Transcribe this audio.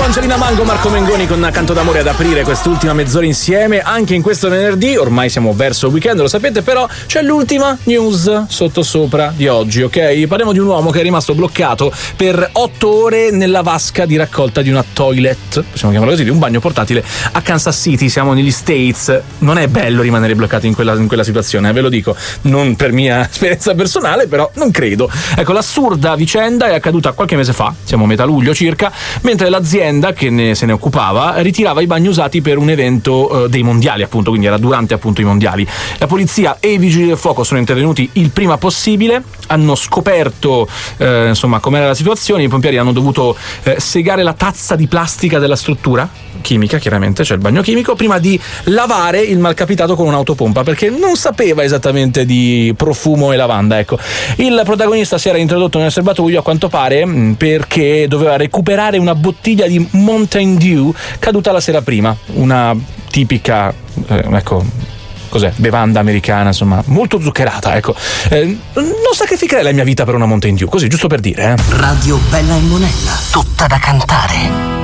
Angelina Mango, Marco Mengoni con Canto d'amore ad aprire quest'ultima mezz'ora insieme. Anche in questo venerdì, ormai siamo verso il weekend, lo sapete, però c'è l'ultima news sottosopra di oggi, ok? Parliamo di un uomo che è rimasto bloccato per 8 ore nella vasca di raccolta di una toilet, possiamo chiamarlo così, di un bagno portatile a Kansas City. Siamo negli States. Non è bello rimanere bloccati in quella situazione, ve lo dico, non per mia esperienza personale, però non credo. Ecco, l'assurda vicenda è accaduta qualche mese fa, siamo a metà luglio circa, mentre l'azienda che se ne occupava ritirava i bagni usati per un evento dei mondiali, appunto, quindi era durante appunto i mondiali. La polizia e i vigili del fuoco sono intervenuti il prima possibile, hanno scoperto insomma com'era la situazione. I pompieri hanno dovuto segare la tazza di plastica della struttura chimica, chiaramente c'è il bagno chimico, prima di lavare il malcapitato con un'autopompa, perché non sapeva esattamente di profumo e lavanda. Ecco, il protagonista si era introdotto nel serbatoio a quanto pare perché doveva recuperare una bottiglia di Mountain Dew caduta la sera prima, una tipica cos'è? Bevanda americana, insomma, molto zuccherata, ecco. Non sacrificherei la mia vita per una Mountain Dew, così, giusto per dire. Radio Bella e Monella, tutta da cantare.